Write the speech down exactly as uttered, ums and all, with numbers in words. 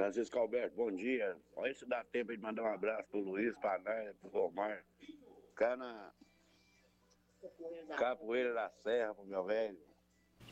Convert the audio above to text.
Francisco Alberto, bom dia. Olha se dá tempo de mandar um abraço pro Luiz, pra Náia, pro Romar. Cá na Capoeira da Serra, pro meu velho.